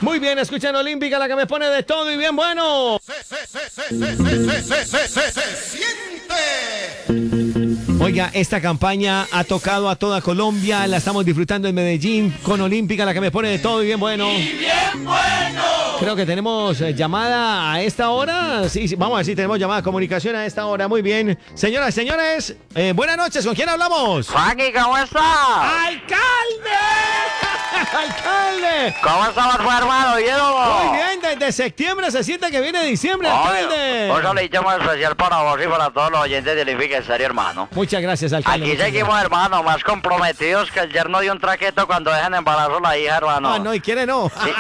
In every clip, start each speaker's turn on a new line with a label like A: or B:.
A: Muy bien, escuchan Olímpica, la que me pone de todo y bien bueno.
B: Se siente.
A: Oiga, esta campaña ha tocado a toda Colombia, la estamos disfrutando en Medellín con Olímpica, la que me pone de todo y bien bueno.
B: Y bien bueno.
A: Creo que tenemos llamada a esta hora. Sí, vamos a ver si tenemos llamada, comunicación a esta hora. Muy bien. Señoras, señores, buenas noches. ¿Con quién hablamos?
C: Juanqui, ¿cómo está?
A: ¡Alcalde! ¡Alcalde!
C: ¿Cómo estamos, pues, hermano?
A: Muy bien, desde septiembre se siente que viene diciembre, alcalde.
C: Un saludito muy especial para vos y para todos los oyentes de Olímpica en serio, hermano.
A: Muchas gracias, alcalde.
C: Aquí seguimos, hermano, más comprometidos que el yerno de un traqueto cuando dejan embarazo a la hija, hermano.
A: Ah, no, y quiere no.
C: Sí.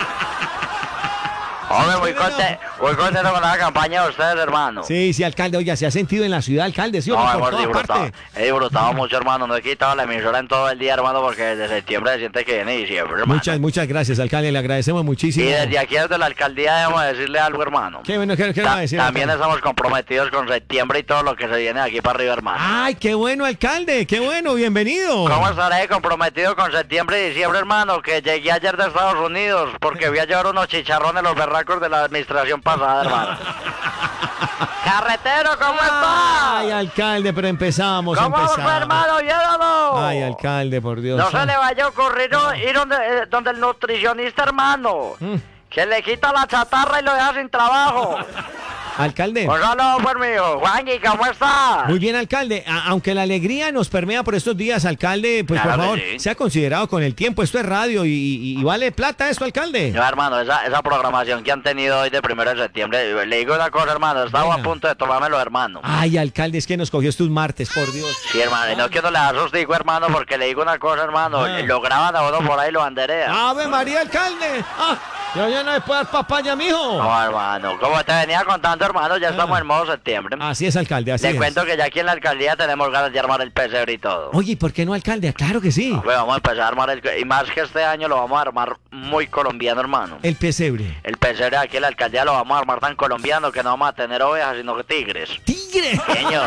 C: Hombre, muy contento con la campaña de ustedes, hermano.
A: Sí, alcalde, oiga, se ha sentido en la ciudad, alcalde, ¿sí o no?
C: Hemos disfrutado, he disfrutado mucho, hermano, no he quitado la emisora en todo el día, hermano, porque desde septiembre se siente que viene diciembre, hermano.
A: Muchas gracias, alcalde, le agradecemos muchísimo.
C: Y desde aquí, desde la alcaldía, debemos decirle algo, hermano.
A: Qué bueno, ¿qué va a decir?
C: También
A: alcalde?
C: estamos comprometidos con septiembre y todo lo que se viene de aquí para arriba, hermano.
A: Ay, qué bueno, alcalde, qué bueno, bienvenido.
C: ¿Cómo estaré comprometido con septiembre y diciembre, hermano? Que llegué ayer de Estados Unidos porque voy a llevar unos chicharrones los berracos de la administración pasada, hermano. Carretero, ¿cómo está?
A: Ay, alcalde, pero empezamos.
C: ¿Cómo vamos, hermano? Llévalo.
A: Ay, alcalde, por Dios.
C: No se le vaya a ocurrir ir donde el nutricionista, hermano. Que le quita la chatarra y lo deja sin trabajo.
A: Alcalde.
C: Un saludo por mí, Juanqui, ¿cómo está?
A: Muy bien, alcalde. Aunque la alegría nos permea por estos días, alcalde, pues
C: Claro
A: por favor,
C: sí.
A: sea considerado con el tiempo. Esto es radio y vale plata esto, alcalde.
C: No, hermano, esa programación que han tenido hoy de 1 de septiembre, le digo una cosa, hermano, estaba
A: Venga.
C: a punto de tomármelo, hermano.
A: Ay, alcalde, es que nos cogió estos martes, por Dios.
C: Sí, hermano, y no quiero le dar sustico, hermano, porque le digo una cosa, hermano,
A: Ah.
C: lo graban a uno por ahí y lo banderean.
A: ¡Ave María, alcalde! ¡Ah! Yo ya no le puedo dar papaya, mijo.
C: No, hermano, como te venía contando, hermano, ya estamos en modo septiembre.
A: Así es, alcalde, así
C: Le
A: es.
C: cuento que ya aquí en la alcaldía tenemos ganas de armar el pesebre y todo.
A: Oye, ¿y por qué no, alcalde? Claro que sí.
C: Pues vamos a empezar a armar y más que este año lo vamos a armar muy colombiano, hermano.
A: El pesebre.
C: El pesebre aquí en la alcaldía lo vamos a armar tan colombiano que no vamos a tener ovejas, sino que tigres.
A: ¡Tigre!
C: Señor.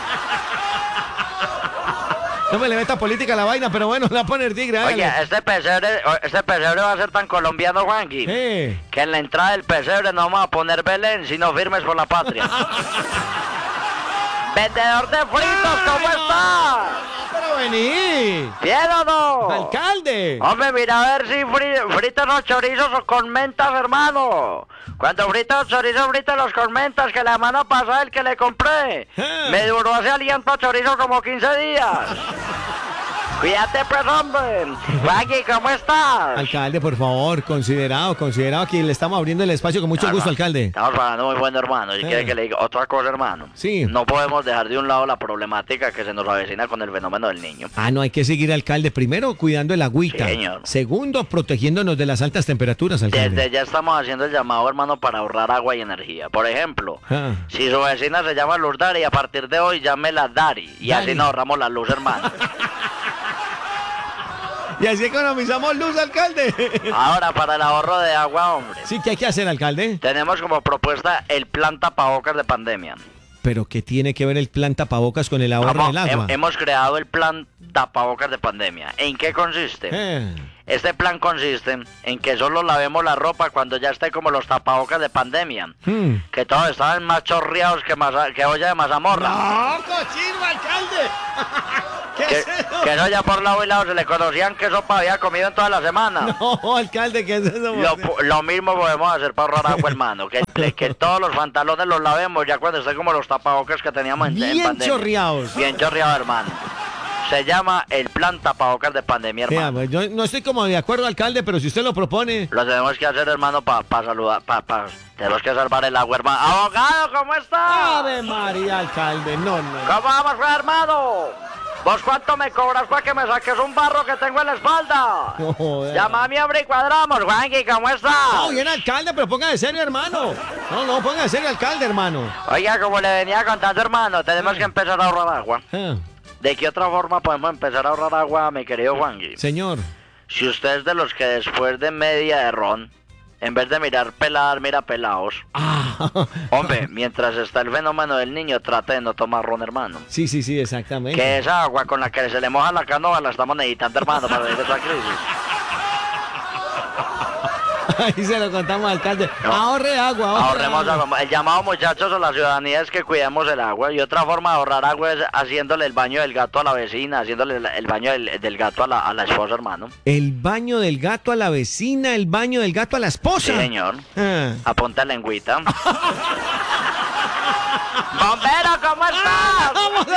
A: No me le meta política a la vaina, pero bueno, le va a poner tigre.
C: Oye,
A: hágale.
C: este pesebre va a ser tan colombiano, Juanqui, que en la entrada del pesebre no vamos a poner Belén, sino Firmes por la Patria. Vendedor de fritos, ¿cómo está?
A: Pero vení.
C: ¿Bien o no?
A: Alcalde.
C: Hombre, mira a ver si fritas los chorizos o con mentas, hermano. Cuando fritas los chorizos, fritas los con mentas, que la semana pasada el que le compré me duró ese aliento a chorizo como 15 días. Cuídate, pues, hombre. Juanqui, ¿cómo estás?
A: Alcalde, por favor, considerado que le estamos abriendo el espacio con mucho gusto, alcalde.
C: Estamos hablando muy bueno, hermano. Si quiere que le diga otra cosa, hermano.
A: Sí.
C: No podemos dejar de un lado la problemática que se nos avecina con el fenómeno del niño.
A: Ah, no, hay que seguir, alcalde. Primero, cuidando el agüita.
C: Sí, señor.
A: Segundo, protegiéndonos de las altas temperaturas, alcalde.
C: Desde ya estamos haciendo el llamado, hermano, para ahorrar agua y energía. Por ejemplo, si su vecina se llama Luz Dari, a partir de hoy llámela Dari. Y
A: Dari.
C: así nos ahorramos la luz, hermano.
A: Y así economizamos luz, alcalde.
C: Ahora, para el ahorro de agua, hombre.
A: Sí, ¿qué hay que hacer, alcalde?
C: Tenemos como propuesta el plan tapabocas de pandemia.
A: Pero ¿qué tiene que ver el plan tapabocas con el ahorro del agua?
C: Hemos creado el plan tapabocas de pandemia. ¿En qué consiste? Este plan consiste en que solo lavemos la ropa cuando ya esté como los tapabocas de pandemia. Que todos estaban más chorreados que olla de mazamorra.
A: ¡No, cochino, alcalde!
C: Que eso ya por lado y lado se le conocían que sopa había comido en toda la semana.
A: No, alcalde, ¿qué es eso?
C: Lo mismo podemos hacer para ahorrar agua, hermano. Que todos los pantalones los lavemos ya cuando esté como los tapabocas que teníamos en pandemia.
A: Bien chorreados.
C: Bien chorreados, hermano. Se llama el plan tapabocas de pandemia, hermano.
A: Pues yo no estoy como de acuerdo, alcalde, pero si usted lo propone.
C: Lo tenemos que hacer, hermano, para saludar, tenemos que salvar el agua, hermano. ¡Abogado, ¿cómo está?
A: ¡Ave María, alcalde! No.
C: ¿Cómo vamos, hermano? ¿Vos cuánto me cobras para que me saques un barro que tengo en la espalda?
A: No,
C: Llama a mi hombre y cuadramos, Juanqui, ¿cómo está?
A: No, bien, alcalde, pero ponga de serio, hermano. No, ponga de serio, alcalde, hermano.
C: Oiga, como le venía contando, hermano, tenemos que empezar a ahorrar agua.
A: Ah,
C: ¿De qué otra forma podemos empezar a ahorrar agua, mi querido Juanqui?
A: señor.
C: Si usted es de los que después de media de ron, en vez de mirar peladas, mira pelados. Hombre, mientras está el fenómeno del niño, trate de no tomar ron, hermano.
A: Sí, exactamente.
C: Que esa agua con la que se le moja la canoa la estamos necesitando, hermano, para vivir esa crisis.
A: Ahí se lo contamos, alcalde.
C: No.
A: Ahorre agua,
C: Ahorremos agua. El llamado, muchachos, a la ciudadanía es que cuidemos el agua. Y otra forma de ahorrar agua es haciéndole el baño del gato a la vecina, haciéndole el baño del gato a la esposa, hermano.
A: El baño del gato a la vecina, el baño del gato a la esposa.
C: Sí, señor.
A: Ah.
C: Apunta lengüita. ¡Bombero, ¿cómo estás?